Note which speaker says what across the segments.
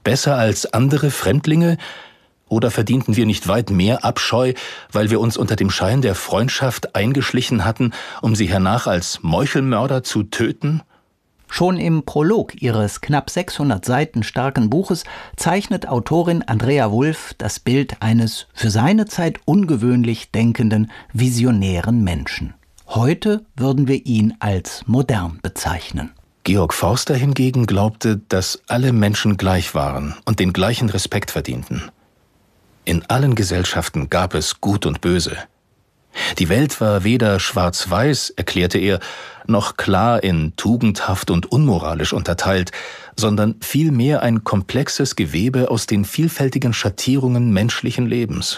Speaker 1: besser als andere Fremdlinge? Oder verdienten wir nicht weit mehr Abscheu, weil wir uns unter dem Schein der Freundschaft eingeschlichen hatten, um sie hernach als Meuchelmörder zu töten?
Speaker 2: Schon im Prolog ihres knapp 600 Seiten starken Buches zeichnet Autorin Andrea Wulf das Bild eines für seine Zeit ungewöhnlich denkenden, visionären Menschen. Heute würden wir ihn als modern bezeichnen.
Speaker 1: Georg Forster hingegen glaubte, dass alle Menschen gleich waren und den gleichen Respekt verdienten. In allen Gesellschaften gab es Gut und Böse. Die Welt war weder schwarz-weiß, erklärte er, noch klar in tugendhaft und unmoralisch unterteilt, sondern vielmehr ein komplexes Gewebe aus den vielfältigen Schattierungen menschlichen Lebens.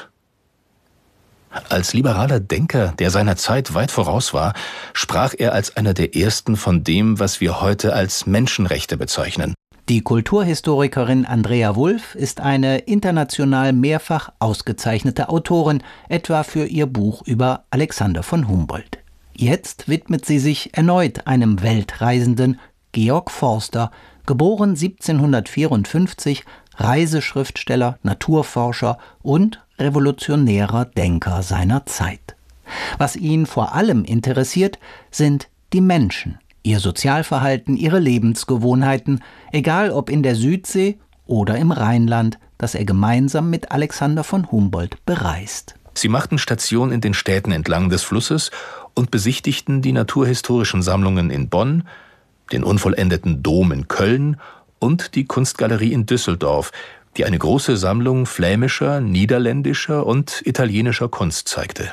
Speaker 1: Als liberaler Denker, der seiner Zeit weit voraus war, sprach er als einer der ersten von dem, was wir heute als Menschenrechte bezeichnen.
Speaker 2: Die Kulturhistorikerin Andrea Wulf ist eine international mehrfach ausgezeichnete Autorin, etwa für ihr Buch über Alexander von Humboldt. Jetzt widmet sie sich erneut einem Weltreisenden, Georg Forster, geboren 1754, Reiseschriftsteller, Naturforscher und revolutionärer Denker seiner Zeit. Was ihn vor allem interessiert, sind die Menschen, ihr Sozialverhalten, ihre Lebensgewohnheiten, egal ob in der Südsee oder im Rheinland, das er gemeinsam mit Alexander von Humboldt bereist.
Speaker 1: Sie machten Station in den Städten entlang des Flusses und besichtigten die naturhistorischen Sammlungen in Bonn, den unvollendeten Dom in Köln und die Kunstgalerie in Düsseldorf, die eine große Sammlung flämischer, niederländischer und italienischer Kunst zeigte.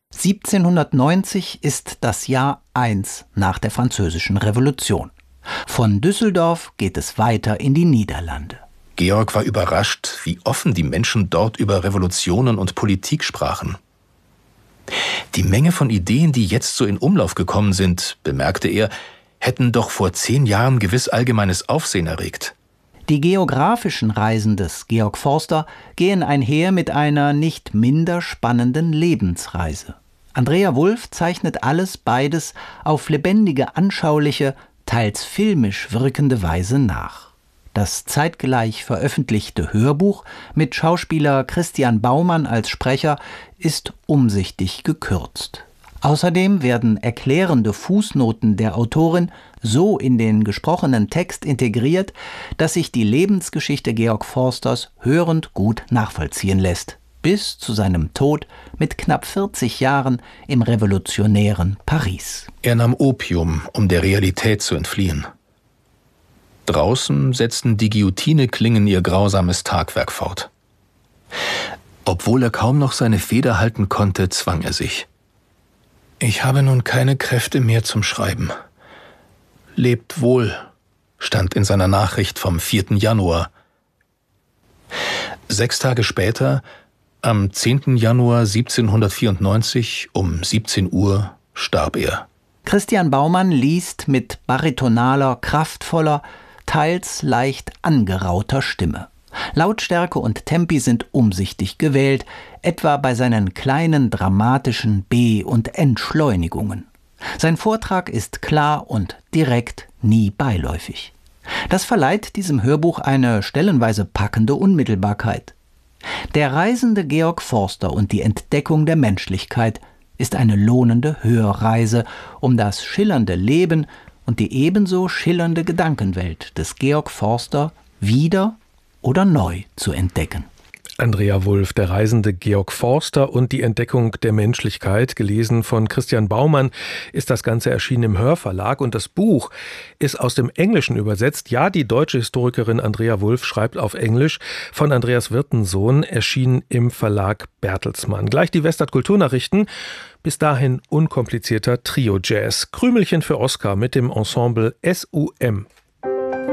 Speaker 2: 1790 ist das Jahr 1 nach der Französischen Revolution. Von Düsseldorf geht es weiter in die Niederlande.
Speaker 1: Georg war überrascht, wie offen die Menschen dort über Revolutionen und Politik sprachen. Die Menge von Ideen, die jetzt so in Umlauf gekommen sind, bemerkte er, hätten doch vor 10 Jahren gewiss allgemeines Aufsehen erregt.
Speaker 2: Die geografischen Reisen des Georg Forster gehen einher mit einer nicht minder spannenden Lebensreise. Andrea Wulf zeichnet beides auf lebendige, anschauliche, teils filmisch wirkende Weise nach. Das zeitgleich veröffentlichte Hörbuch mit Schauspieler Christian Baumann als Sprecher ist umsichtig gekürzt. Außerdem werden erklärende Fußnoten der Autorin so in den gesprochenen Text integriert, dass sich die Lebensgeschichte Georg Forsters hörend gut nachvollziehen lässt, bis zu seinem Tod mit knapp 40 Jahren im revolutionären Paris.
Speaker 1: Er nahm Opium, um der Realität zu entfliehen. Draußen setzten die Guillotine-Klingen ihr grausames Tagwerk fort. Obwohl er kaum noch seine Feder halten konnte, zwang er sich. »Ich habe nun keine Kräfte mehr zum Schreiben. Lebt wohl«, stand in seiner Nachricht vom 4. Januar. 6 Tage später, am 10. Januar 1794 um 17 Uhr, starb er.
Speaker 2: Christian Baumann liest mit baritonaler, kraftvoller, teils leicht angerauter Stimme. Lautstärke und Tempi sind umsichtig gewählt, etwa bei seinen kleinen dramatischen B- und Entschleunigungen. Sein Vortrag ist klar und direkt, nie beiläufig. Das verleiht diesem Hörbuch eine stellenweise packende Unmittelbarkeit. Der reisende Georg Forster und die Entdeckung der Menschlichkeit ist eine lohnende Hörreise, um das schillernde Leben und die ebenso schillernde Gedankenwelt des Georg Forster wieder oder neu zu entdecken.
Speaker 3: Andrea Wulf, der reisende Georg Forster und die Entdeckung der Menschlichkeit, gelesen von Christian Baumann, ist das Ganze erschienen im Hörverlag und das Buch ist aus dem Englischen übersetzt. Ja, die deutsche Historikerin Andrea Wulf schreibt auf Englisch, von Andreas Wirtensohn, erschienen im Verlag Bertelsmann. Gleich die Westart Kulturnachrichten. Bis dahin unkomplizierter Trio-Jazz. Krümelchen für Oskar mit dem Ensemble SUM.